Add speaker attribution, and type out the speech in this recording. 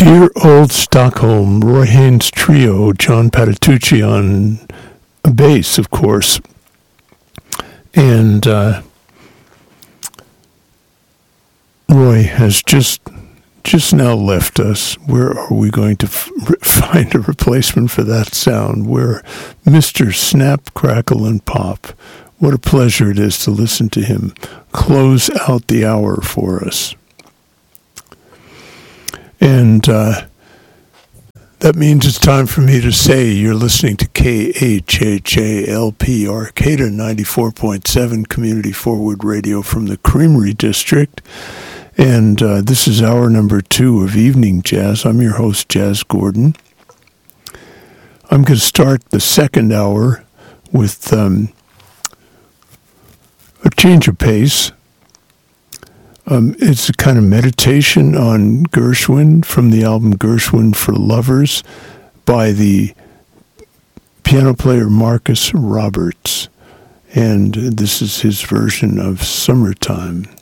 Speaker 1: Dear Old Stockholm, Roy Haynes Trio, John Patitucci on bass, of course. And Roy has just now left us. Where are we going to find a replacement for that sound? Where Mr. Snap, Crackle, and Pop. What a pleasure it is to listen to him close out the hour for us. And that means it's time for me to say you're listening to KHHALP Arcata 94.7 Community Forward Radio from the Creamery District. And this is hour number 2 of Evening Jazz. I'm your host, Jazz Gordon. I'm going to start the second hour with a change of pace. It's a kind of meditation on Gershwin from the album Gershwin for Lovers by the piano player Marcus Roberts. And this is his version of Summertime.